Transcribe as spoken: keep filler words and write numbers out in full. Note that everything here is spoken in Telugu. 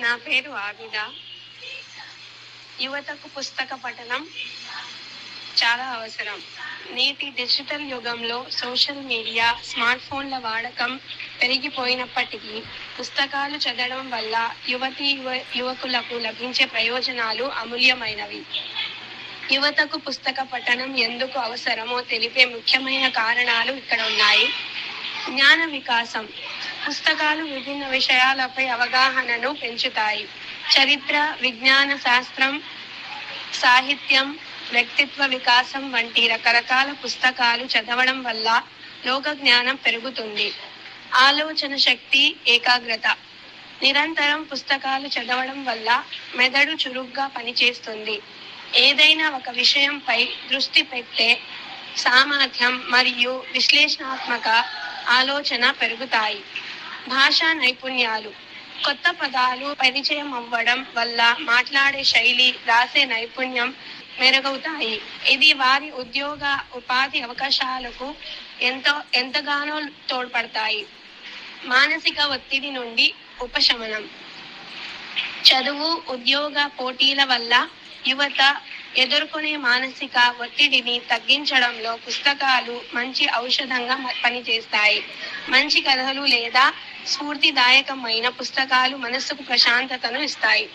నా పేరు ఆబిద. యువతకు పుస్తక పఠనం చాలా అవసరం. నేటి డిజిటల్ యుగంలో సోషల్ మీడియా, స్మార్ట్ ఫోన్ల వాడకం పెరిగిపోయినప్పటికీ పుస్తకాలు చదవడం వల్ల యువతీ యువ యువకులకు లభించే ప్రయోజనాలు అమూల్యమైనవి. యువతకు పుస్తక పఠనం ఎందుకు అవసరమో తెలిపే ముఖ్యమైన కారణాలు ఇక్కడ ఉన్నాయి. జ్ఞాన వికాసం. పుస్తకాలు విభిన్న విషయాలపై అవగాహనను పెంచుతాయి. చరిత్ర, విజ్ఞాన శాస్త్రం, సాహిత్యం, వ్యక్తిత్వ వికాసం వంటి రకరకాల పుస్తకాలు చదవడం వల్ల లోక జ్ఞానం పెరుగుతుంది. ఆలోచన శక్తి, ఏకాగ్రత. నిరంతరం పుస్తకాలు చదవడం వల్ల మెదడు చురుగ్గా పనిచేస్తుంది. ఏదైనా ఒక విషయంపై దృష్టి పెట్టే సామర్థ్యం మరియు విశ్లేషణాత్మక ఆలోచన పెరుగుతాయి. భాషా నైపుణ్యాలు. కొత్త పదాలు పరిచయం అవ్వడం వల్ల మాట్లాడే శైలి, రాసే నైపుణ్యం మెరుగవుతాయి. ఇది వారి ఉద్యోగ, ఉపాధి అవకాశాలకు ఎంతో ఎంతగానో తోడ్పడతాయి. మానసిక ఒత్తిడి నుండి ఉపశమనం. చదువు, ఉద్యోగ పోటీల వల్ల యువత ఎదుర్కొనే మానసిక ఒత్తిడిని తగ్గించడంలో పుస్తకాలు మంచి ఔషధంగా పనిచేస్తాయి. మంచి కథలు లేదా స్ఫూర్తిదాయకమైన పుస్తకాలు మనస్సుకు ప్రశాంతతను ఇస్తాయి.